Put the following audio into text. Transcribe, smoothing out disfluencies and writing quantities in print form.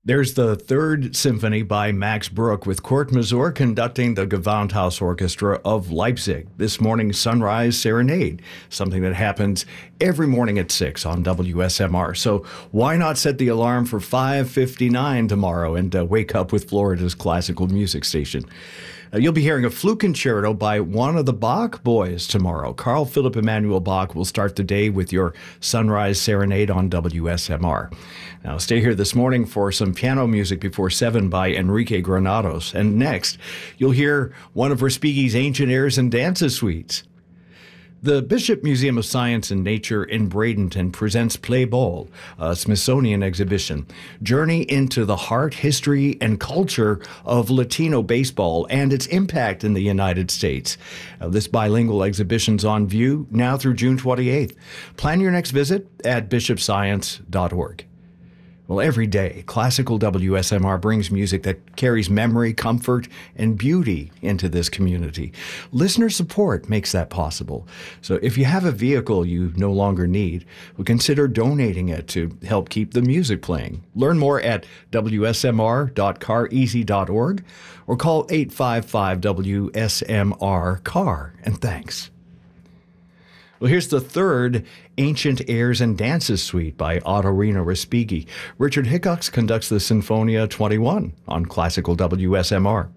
There's the Third Symphony by Max Bruch with Kurt Masur conducting the Gewandhaus Orchestra of Leipzig. This morning's Sunrise Serenade, something that happens every morning at 6 on WSMR. So why not set the alarm for 5:59 tomorrow and wake up with Florida's classical music station? You'll be hearing a flute concerto by one of the Bach boys tomorrow. Carl Philipp Emanuel Bach will start the day with your Sunrise Serenade on WSMR. Now, stay here this morning for some piano music before 7 by Enrique Granados. And next, you'll hear one of Respighi's ancient airs and dances suites. The Bishop Museum of Science and Nature in Bradenton presents Play Ball, a Smithsonian exhibition. Journey into the heart, history, and culture of Latino baseball and its impact in the United States. This bilingual exhibition's on view now through June 28th. Plan your next visit at bishopscience.org. Well, every day, classical WSMR brings music that carries memory, comfort, and beauty into this community. Listener support makes that possible. So if you have a vehicle you no longer need, well, consider donating it to help keep the music playing. Learn more at wsmr.careasy.org or call 855-WSMR-CAR. And thanks. Well, here's the third Ancient Airs and Dances suite by Ottorino Respighi. Richard Hickox conducts the Sinfonia 21 on classical WSMR.